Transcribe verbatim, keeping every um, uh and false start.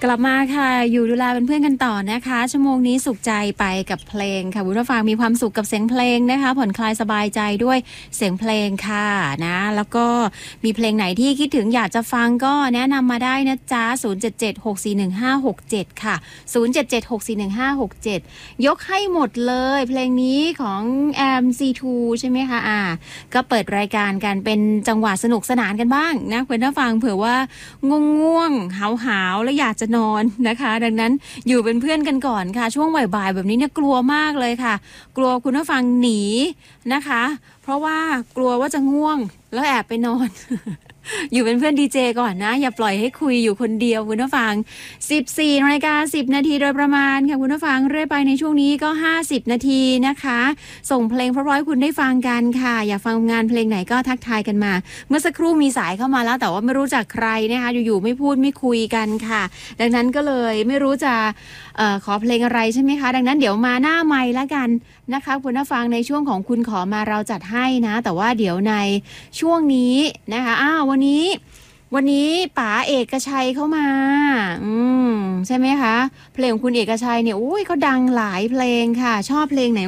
กลับมาค่ะอยู่ดูแลเป็นเพื่อนกันต่อนะคะชั่วโมงนี้สุขใจไปกับเพลงค่ะคุณผู้ฟังมีความสุขกับเสียงเพลงนะคะผ่อนคลายสบายใจด้วยเสียงเพลงค่ะนะแล้วก็มีเพลงไหนที่คิดถึงอยากจะฟังก็แนะนำมาได้นะจ๊ะศูนย์ เจ็ด เจ็ด หก สี่ หนึ่ง ห้า หก เจ็ดค่ะศูนย์ เจ็ด เจ็ด หก สี่ หนึ่ง ห้า หก เจ็ดยกให้หมดเลยเพลงนี้ของแอม ซี ทู ใช่ไหมคะอ่าก็เปิดรายการกันเป็นจังหวะสนุกสนานกันบ้างนะคุณผู้ฟังเผื่อว่าง่วงๆหาวๆแล้วอยากจะนอนนะคะดังนั้นอยู่เป็นเพื่อนกันก่อนค่ะช่วงบ่ายๆแบบนี้เนี่ยกลัวมากเลยค่ะกลัวคุณผู้ฟังหนีนะคะเพราะว่ากลัวว่าจะง่วงแล้วแอบไปนอน อยู่เป็นเพื่อนดีเจก่อนนะอย่าปล่อยให้คุยอยู่คนเดียวคุณผู้ฟังสิบสี่นาฬิกาสิบนาทีโดยประมาณค่ะคุณผู้ฟังเรื่อยไปในช่วงนี้ก็ห้าสิบนาทีนะคะส่งเพลงเพราะๆให้คุณได้ฟังกันค่ะอยากฟังงานเพลงไหนก็ทักทายกันมาเมื่อสักครู่มีสายเข้ามาแล้วแต่ว่าไม่รู้จักใครนะคะอยู่ๆไม่พูดไม่คุยกันค่ะดังนั้นก็เลยไม่รู้จะเอ่อขอเพลงอะไรใช่ไหมคะดังนั้นเดี๋ยวมาหน้าไมค์แล้วกันนะคะคุณผู้ฟังในช่วงของคุณขอมาเราจัดให้นะแต่ว่าเดี๋ยวในช่วงนี้นะคะอ้าววันนี้วันนี้ป๋าเอกชัยเข้ามาอืมใช่ไหมคะเพลงของคุณเอกชัยเนี่ยอุ้ยเขาดังหลายเพลงค่ะชอบเพลงไหน